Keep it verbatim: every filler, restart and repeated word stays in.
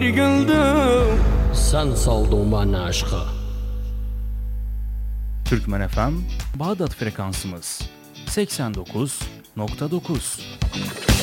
Yıkıldım. Sen saldın bana aşka. Türkmen F M Bağdat frekansımız seksen dokuz nokta dokuz.